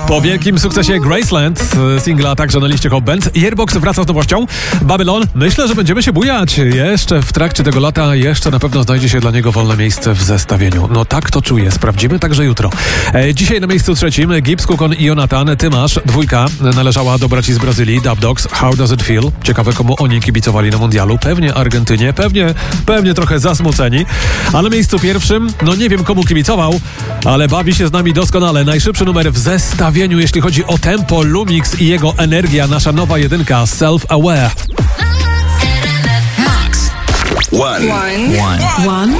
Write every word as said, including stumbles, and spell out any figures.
Po wielkim sukcesie Graceland, singla także na liście Hot Band, Yearbox wraca z nowością. Babylon, myślę, że będziemy się bujać. Jeszcze w trakcie tego lata, jeszcze na pewno znajdzie się dla niego wolne miejsce w zestawieniu. No tak to czuję, sprawdzimy także jutro. E, dzisiaj na miejscu trzecim Gibbs, Kukon i Jonathan. Ty masz, dwójka należała do braci z Brazylii, Dub Dogs, How Does It Feel? Ciekawe, komu oni kibicowali na mundialu. Pewnie Argentynie, pewnie, pewnie trochę zasmuceni. A na miejscu pierwszym, no nie wiem komu kibicował, ale bawi się z nami doskonale. Najszybszy numer w zestawieniu, jeśli chodzi o tempo, Lumix i jego energia. Nasza nowa jedynka, Self-Aware. Max. One. One. One. One.